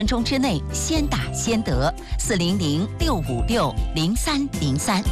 分钟之内先打先得，400-656-0303。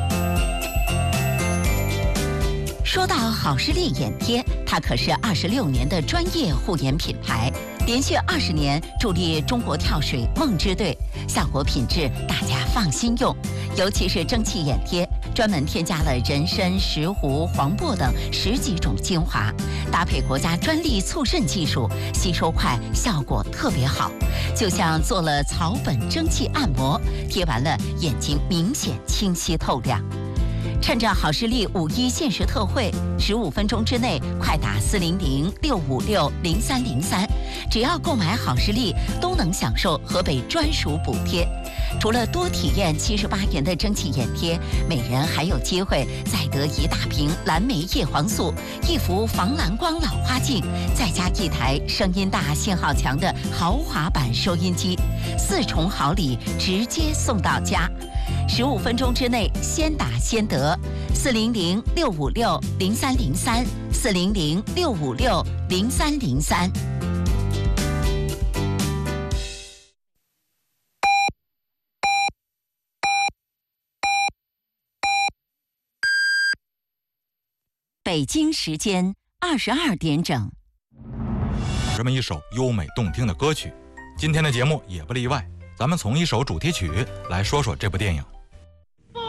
说到好视力眼贴，它可是26年的专业护眼品牌，连续20年助力中国跳水梦之队，效果品质大家放心用。尤其是蒸汽眼贴，专门添加了人参、石斛、黄柏等10几种精华，搭配国家专利促渗技术，吸收快，效果特别好，就像做了草本蒸汽按摩，贴完了眼睛明显清晰透亮。趁着好视力5·1限时特惠，15分钟之内快打400-656-0303，只要购买好视力都能享受河北专属补贴。除了多体验78元的蒸汽眼贴，每人还有机会再得1大瓶蓝莓叶黄素、1幅防蓝光老花镜，再加1台声音大、信号强的豪华版收音机，4重好礼直接送到家。15分钟之内先打先得，400-656-0303 400-656-0303。北京时间22点整。 这么一首优美动听的歌曲，今天的节目也不例外，咱们从一首主题曲来说说这部电影。